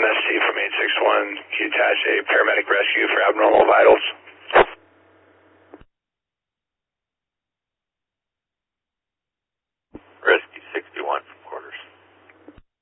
MST from 861. Can you attach a paramedic rescue for abnormal vitals?